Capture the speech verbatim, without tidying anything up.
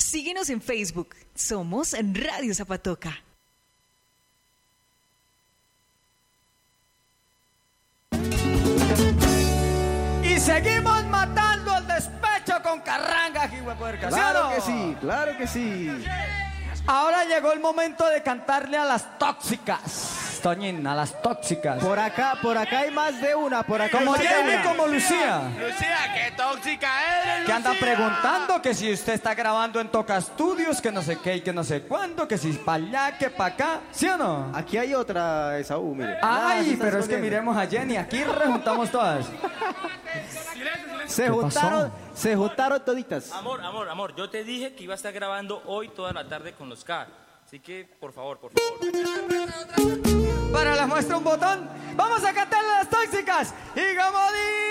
Síguenos en Facebook. Somos Radio Zapatoca. Y seguimos matando el despecho con carranga, hijuepuerca. Claro que sí, claro que sí. Ahora llegó el momento de cantarle a las tóxicas, Toñín, a las tóxicas. Por acá, por acá hay más de una, por acá Como hay más de Jamie, una. como Lucía. Lucía, qué tóxica eres, Que anda Lucía. preguntando que si usted está grabando en Toca Estudios, que no sé qué y que no sé cuándo, que si para allá, que para acá, ¿sí o no? Aquí hay otra, Esaú, mire. Ay, Ah, se está pero es que escondiendo. miremos a Jenny, aquí rejuntamos todas. Se ¿Qué juntaron, pasó? se juntaron toditas. Amor, amor, amor, yo te dije que iba a estar grabando hoy toda la tarde con los K. Así que, por favor, por favor. Para les muestro un botón, vamos a cantarle a las tóxicas. Y como di